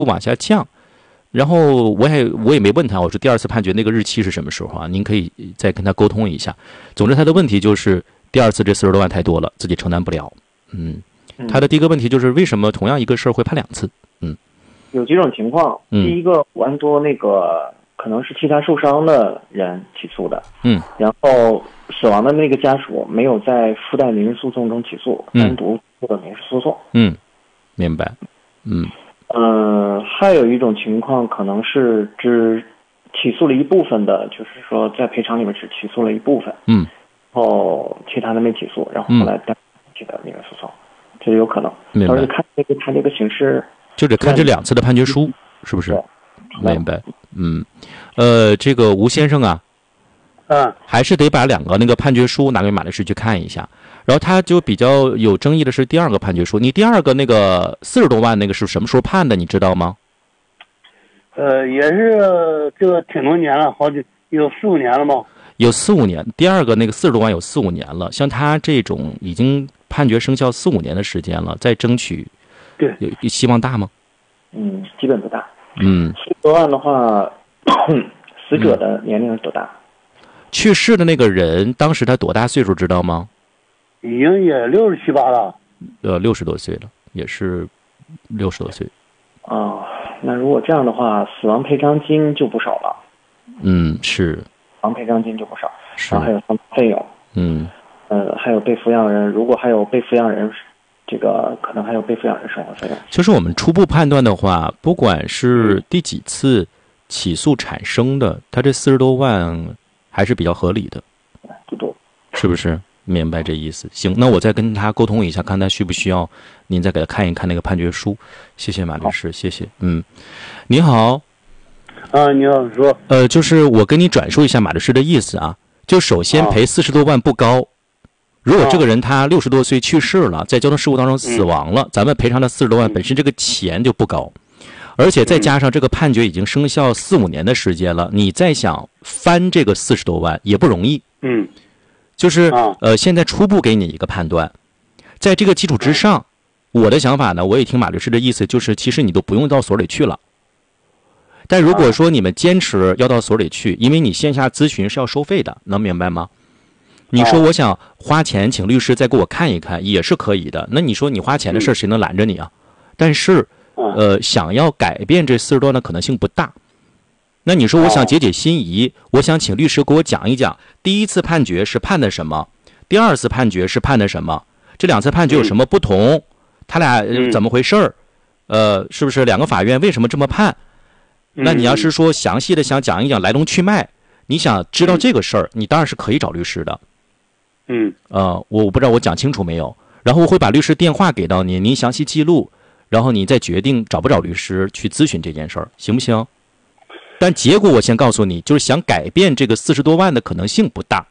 往下降。然后我也没问他，我说第二次判决那个日期是什么时候啊？您可以再跟他沟通一下。总之他的问题就是第二次这40多万太多了，自己承担不了。他的第一个问题就是为什么同样一个事儿会判2次？ 有几种情况，第一个5万多那个可能是其他受伤的人起诉的，然后死亡的那个家属没有在附带民事诉讼中起诉，单独做的民事诉讼。 明白。 还有一种情况可能是只起诉了一部分的，就是说在赔偿里面只起诉了一部分，然后其他的没起诉，然后后来单起的民事诉讼，这有可能。但是看他这个形式， 就得看这2次的判决书是不是？明白。这个吴先生啊，还是得把2个那个判决书拿给马律师去看一下。然后他就比较有争议的是第2个判决书，你第2个那个40多万那个是什么时候判的，你知道吗？ 也是这个挺多年了，有4、5年了吗？ 有4、5年，第2个那个40多万有4、5年了。像他这种已经判决生效4、5年的时间了，再争取， 对， 有希望大吗？ 基本不大。40多万的话，死者的年龄是多大？ 去世的那个人当时他多大岁数知道吗？ 已经也67、8了。 60多岁了，也是60多岁。 那如果这样的话，死亡赔偿金就不少了。 是。 死亡赔偿金就不少，然后还有丧葬费用。还有被抚养人，如果还有被抚养人，这个可能还有被抚养人生活费用。就是我们初步判断的话，不管是第几次起诉产生的，他这40多万还是比较合理的， 不多， 是不是？明白这意思。行，那我再跟他沟通一下，看他需不需要您再给他看一看那个判决书。谢谢马律师，谢谢。你好。 你好，说。 就是我跟你转述一下马律师的意思啊。就首先赔40多万不高，如果这个人他60多岁去世了，在交通事故当中死亡了，咱们赔偿的40多万本身这个钱就不高，而且再加上这个判决已经生效4、5年的时间了，你再想翻这个40多万也不容易。就是现在初步给你一个判断，在这个基础之上，我的想法呢，我也听马律师的意思，就是其实你都不用到所里去了。但如果说你们坚持要到所里去，因为你线下咨询是要收费的，能明白吗？你说我想花钱请律师再给我看一看也是可以的，那你说你花钱的事谁能拦着你啊？但是想要改变这40多万的可能性不大。那你说我想解解心疑，我想请律师给我讲一讲第1次判决是判的什么，第2次判决是判的什么，这2次判决有什么不同，他俩怎么回事儿？是不是2个法院为什么这么判？那你要是说详细的想讲一讲来龙去脉，你想知道这个事儿，你当然是可以找律师的。我不知道我讲清楚没有，然后我会把律师电话给到您，您详细记录，然后你再决定找不找律师去咨询这件事儿，行不行？但结果我先告诉你，就是想改变这个40多万的可能性不大。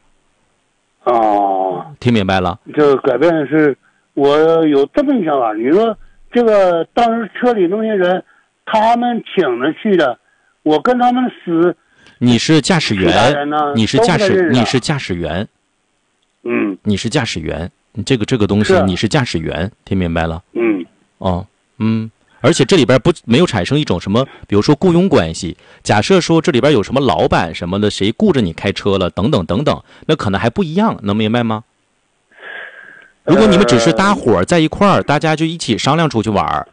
听明白了？ 这个改变是我有这么一想法，你说这个当时车里那些人，他们请着去的，我跟他们死。 你是驾驶员，你是驾驶员，你是驾驶员，这个东西你是驾驶员，听明白了？而且这里边没有产生一种什么，比如说雇佣关系。假设说这里边有什么老板什么的，谁雇着你开车了，等等等等，那可能还不一样，能明白吗？如果你们只是搭伙在一块儿，大家就一起商量出去玩。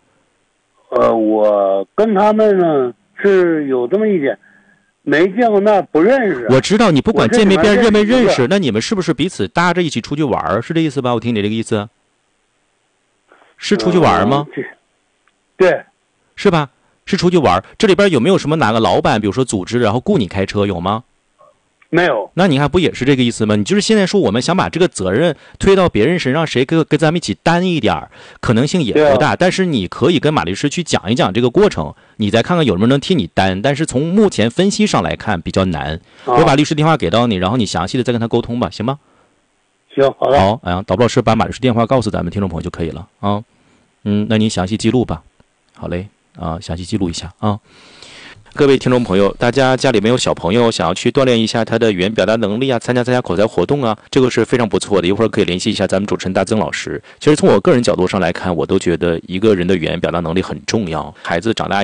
我跟他们呢是有这么一点，没见过面，不认识。 我知道你不管见没面认没认识，那你们是不是彼此搭着一起出去玩？是这意思吧？我听你这个意思，是出去玩吗？ 对， 是吧？是出去玩。这里边有没有什么哪个老板，比如说组织，然后雇你开车，有吗？ 没有。 那你看不也是这个意思吗？你就是现在说我们想把这个责任推到别人身上，谁跟咱们一起担一点，可能性也不大。但是你可以跟马律师去讲一讲这个过程，你再看看有没有人能替你担。但是从目前分析上来看比较难。我把律师电话给到你，然后你详细的再跟他沟通吧，行吗？ 行，好的。 好，导播老师把马律师电话告诉咱们听众朋友就可以了啊。那您详细记录吧。好嘞，详细记录一下啊。 各位听众朋友，大家家里面有小朋友想要去锻炼一下他的语言表达能力啊，参加口才活动啊，这个是非常不错的。一会儿可以联系一下咱们主持人大曾老师。其实从我个人角度上来看，我都觉得一个人的语言表达能力很重要。孩子长大